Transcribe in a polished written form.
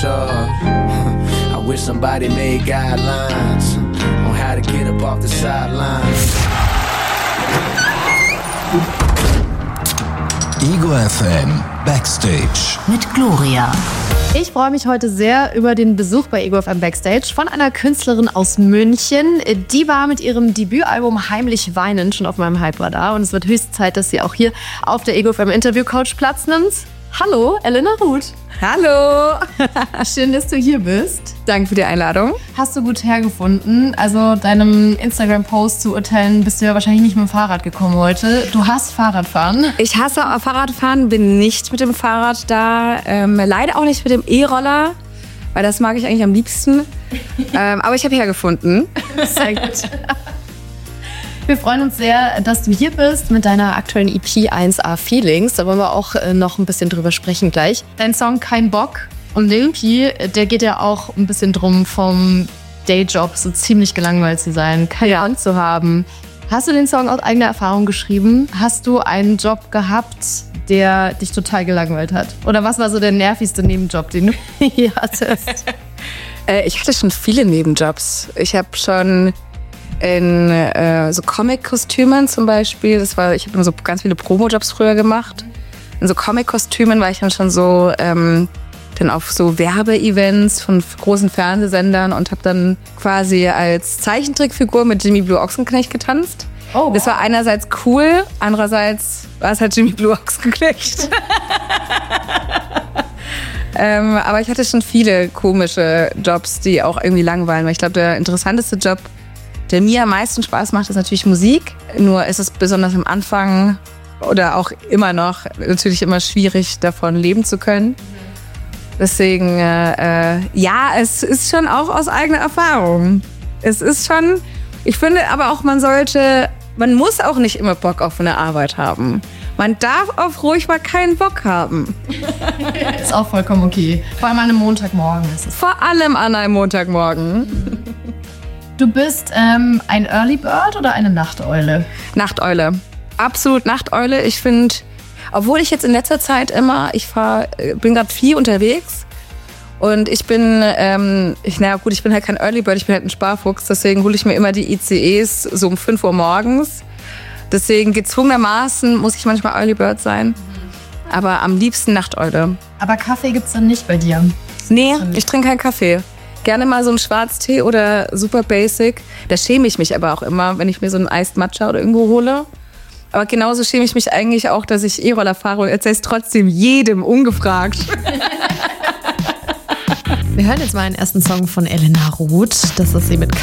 charge. I wish somebody made guidelines on how to get up off the sidelines. Ego FM Backstage mit Gloria. Ich freue mich heute sehr über den Besuch bei Ego FM Backstage von einer Künstlerin aus München. Die war mit ihrem Debütalbum Heimlich Weinen schon auf meinem Hype-Radar und es wird höchste Zeit, dass sie auch hier auf der Ego FM Interview-Couch Platz nimmt. Hallo, Elena Ruth. Hallo! Schön, dass du hier bist. Danke für die Einladung. Hast du gut hergefunden? Also deinem Instagram-Post zu urteilen, bist du ja wahrscheinlich nicht mit dem Fahrrad gekommen heute. Du hasst Fahrradfahren. Ich hasse Fahrradfahren, bin nicht mit dem Fahrrad da. Leider auch nicht mit dem E-Roller, weil das mag ich eigentlich am liebsten. Aber ich habe hergefunden. Sehr gut. Wir freuen uns sehr, dass du hier bist mit deiner aktuellen EP 1A Feelings. Da wollen wir auch noch ein bisschen drüber sprechen gleich. Dein Song Kein Bock und der EP, der geht ja auch ein bisschen drum, vom Dayjob so ziemlich gelangweilt zu sein, keine Ahnung zu haben. Hast du den Song aus eigener Erfahrung geschrieben? Hast du einen Job gehabt, der dich total gelangweilt hat? Oder was war so der nervigste Nebenjob, den du hier hattest? Ich hatte schon viele Nebenjobs. Ich habe schon in so Comic-Kostümen zum Beispiel. Ich habe immer so ganz viele Promo-Jobs früher gemacht. In so Comic-Kostümen war ich dann schon so dann auf so Werbeevents von großen Fernsehsendern und habe dann quasi als Zeichentrickfigur mit Jimmy Blue Ochsenknecht getanzt. Oh, wow. Das war einerseits cool, andererseits war es halt Jimmy Blue Ochsenknecht. Aber ich hatte schon viele komische Jobs, die auch irgendwie langweilen. Weil ich glaube, der interessanteste Job, der mir am meisten Spaß macht, ist natürlich Musik. Nur ist es besonders am Anfang oder auch immer noch natürlich immer schwierig, davon leben zu können. Deswegen, ja, es ist schon auch aus eigener Erfahrung. Es ist schon, ich finde aber auch, man muss auch nicht immer Bock auf eine Arbeit haben. Man darf auch ruhig mal keinen Bock haben. Ist auch vollkommen okay. Vor allem an einem Montagmorgen ist es. Vor allem an einem Montagmorgen. Du bist ein Early Bird oder eine Nachteule? Nachteule. Absolut Nachteule. Ich finde, obwohl ich jetzt in letzter Zeit immer, bin gerade viel unterwegs und ich bin halt kein Early Bird, ich bin halt ein Sparfuchs, deswegen hole ich mir immer die ICEs so um 5 Uhr morgens. Deswegen gezwungenermaßen muss ich manchmal Early Bird sein, aber am liebsten Nachteule. Aber Kaffee gibt's dann nicht bei dir? Nee, ich trinke keinen Kaffee. Gerne mal so einen Schwarztee oder super basic. Da schäme ich mich aber auch immer, wenn ich mir so einen Iced Matcha oder irgendwo hole. Aber genauso schäme ich mich eigentlich auch, dass ich E-Roller fahre und erzähle es trotzdem jedem ungefragt. Wir hören jetzt mal einen ersten Song von Elena Roth. Das ist sie mit